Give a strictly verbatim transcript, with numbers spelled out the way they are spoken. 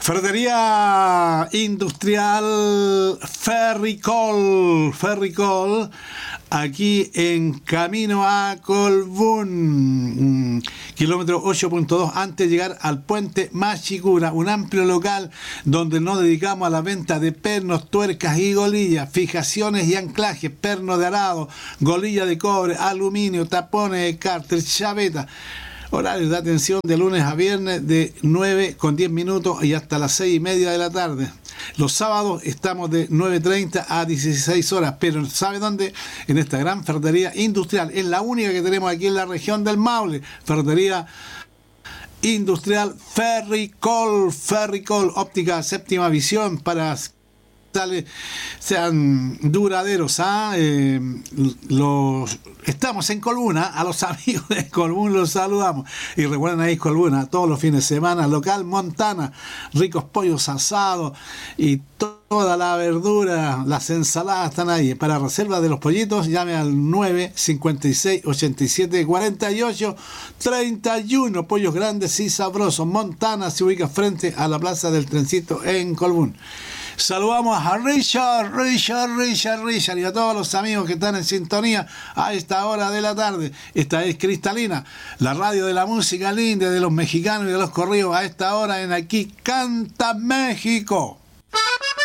Ferretería Industrial Ferricol, Ferricol, aquí en camino a Colbún, kilómetro ocho punto dos, antes de llegar al puente Machicura, un amplio local donde nos dedicamos a la venta de pernos, tuercas y golillas, fijaciones y anclajes, perno de arado, golilla de cobre, aluminio, tapones de cárter, chaveta. Horarios de atención de lunes a viernes de nueve con diez minutos y hasta las seis y media de la tarde. Los sábados estamos de nueve treinta a dieciséis horas, pero ¿sabe dónde? En esta gran ferretería industrial. Es la única que tenemos aquí en la región del Maule. Ferretería Industrial Ferricol, Ferricol, óptica séptima visión para sean duraderos. ¿ah? Eh, los, estamos en Colbún, ¿ah? A los amigos de Colbún los saludamos. Y recuerden ahí Colbún, ¿ah? Todos los fines de semana, local Montana, ricos pollos asados y to- toda la verdura, las ensaladas están ahí. Para reserva de los pollitos, llame al nueve cincuenta y seis ochenta y siete cuarenta y ocho treinta y uno. Pollos grandes y sabrosos. Montana se ubica frente a la plaza del Trencito en Colbún. Saludamos a Richard, Richard, Richard, Richard y a todos los amigos que están en sintonía a esta hora de la tarde. Esta es Cristalina, la radio de la música linda, de los mexicanos y de los corridos a esta hora en Aquí Canta México.